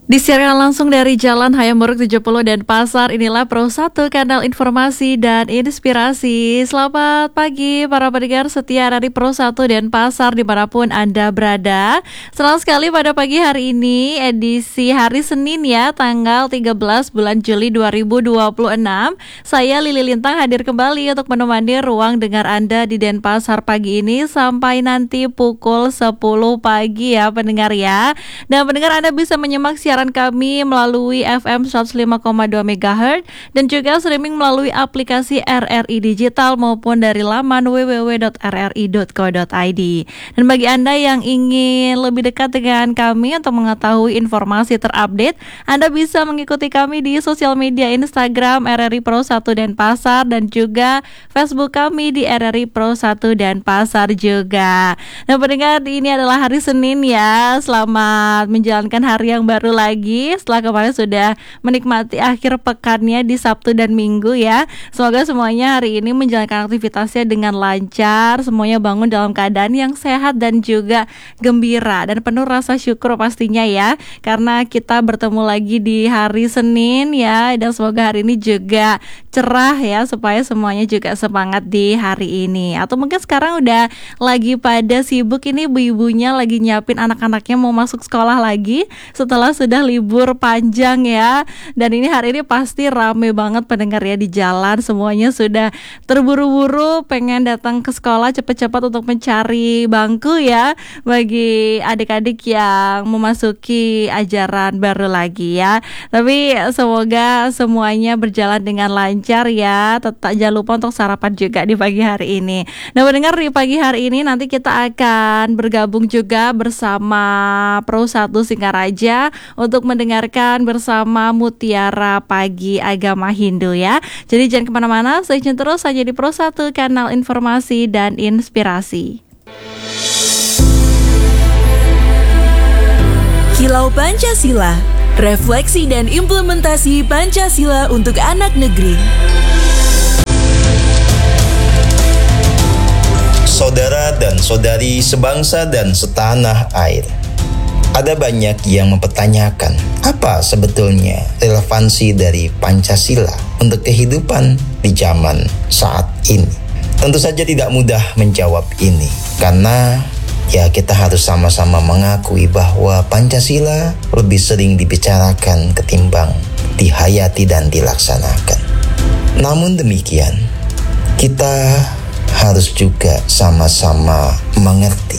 Disiarkan langsung dari Jalan Hayamuruk 70 Denpasar, inilah Pro 1 kanal informasi dan inspirasi. Selamat pagi para pendengar setia dari Pro 1 Denpasar dimanapun Anda berada. Senang sekali pada pagi hari ini, edisi hari Senin ya, tanggal 13 bulan Juli 2026. Saya Lili Lintang hadir kembali untuk menemani ruang dengar Anda di Denpasar pagi ini sampai nanti pukul 10 pagi ya pendengar ya. Dan pendengar Anda bisa menyimak siaran kami melalui FM 105,2 MHz dan juga streaming melalui aplikasi RRI Digital maupun dari laman www.rri.co.id. Dan bagi Anda yang ingin lebih dekat dengan kami untuk mengetahui informasi terupdate, Anda bisa mengikuti kami di sosial media Instagram RRI Pro 1 Denpasar dan juga Facebook kami di RRI Pro 1 Denpasar juga. Nah pendengar, ini adalah hari Senin ya. Selamat menjalankan hari yang baru lagi setelah kemarin sudah menikmati akhir pekannya di Sabtu dan Minggu ya. Semoga semuanya hari ini menjalankan aktivitasnya dengan lancar, semuanya bangun dalam keadaan yang sehat dan juga gembira dan penuh rasa syukur pastinya ya, karena kita bertemu lagi di hari Senin ya. Dan semoga hari ini juga cerah ya, supaya semuanya juga semangat di hari ini. Atau mungkin sekarang udah lagi pada sibuk ini, ibu-ibunya lagi nyiapin anak-anaknya mau masuk sekolah lagi setelah sudah libur panjang ya. Dan ini hari ini pasti rame banget pendengar ya di jalan, semuanya sudah terburu-buru pengen datang ke sekolah cepat-cepat untuk mencari bangku ya, bagi adik-adik yang memasuki ajaran baru lagi ya. Tapi semoga semuanya berjalan dengan lancar ya. Tetap jangan lupa untuk sarapan juga di pagi hari ini. Nah pendengar, di pagi hari ini nanti kita akan bergabung juga bersama Pro 1 Singaraja untuk mendengarkan bersama Mutiara Pagi Agama Hindu ya. Jadi jangan kemana-mana, stay tune terus saja di Pro 1 kanal informasi dan inspirasi. Kilau Pancasila, refleksi dan implementasi Pancasila untuk anak negeri. Saudara dan saudari sebangsa dan setanah air, ada banyak yang mempertanyakan apa sebetulnya relevansi dari Pancasila untuk kehidupan di zaman saat ini. Tentu saja tidak mudah menjawab ini, karena ya kita harus sama-sama mengakui bahwa Pancasila lebih sering dibicarakan ketimbang dihayati dan dilaksanakan. Namun demikian, kita harus juga sama-sama mengerti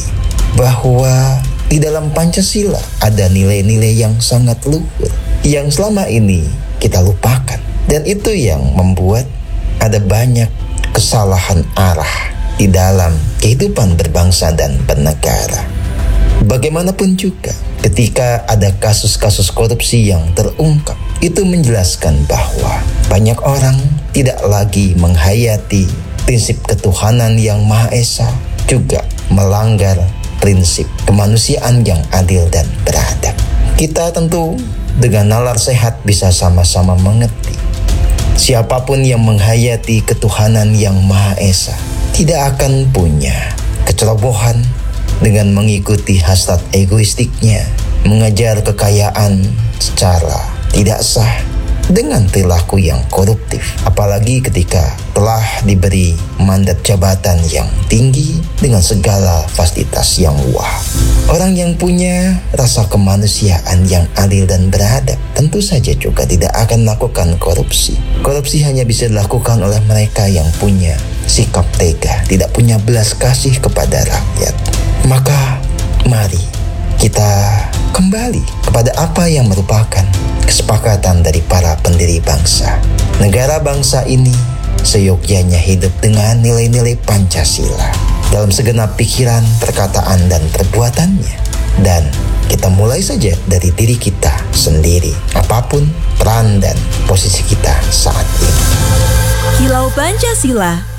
bahwa di dalam Pancasila ada nilai-nilai yang sangat luhur yang selama ini kita lupakan. Dan itu yang membuat ada banyak kesalahan arah di dalam kehidupan berbangsa dan bernegara. Bagaimanapun juga, ketika ada kasus-kasus korupsi yang terungkap, itu menjelaskan bahwa banyak orang tidak lagi menghayati prinsip ketuhanan yang Maha Esa, juga melanggar prinsip kemanusiaan yang adil dan beradab. Kita tentu dengan nalar sehat bisa sama-sama mengerti, siapapun yang menghayati ketuhanan yang Maha Esa tidak akan punya kecerobohan dengan mengikuti hasrat egoistiknya, mengejar kekayaan secara tidak sah dengan perilaku yang koruptif, apalagi ketika telah diberi mandat jabatan yang tinggi dengan segala fasilitas yang wah. Orang yang punya rasa kemanusiaan yang adil dan beradab tentu saja juga tidak akan melakukan korupsi. Korupsi hanya bisa dilakukan oleh mereka yang punya sikap tega, tidak punya belas kasih kepada rakyat. Maka mari kita kembali kepada apa yang merupakan kesepakatan dari para pendiri bangsa. Negara bangsa ini seyogyanya hidup dengan nilai-nilai Pancasila dalam segenap pikiran, perkataan, dan perbuatannya. Dan kita mulai saja dari diri kita sendiri, apapun peran dan posisi kita saat ini. Kilau Pancasila,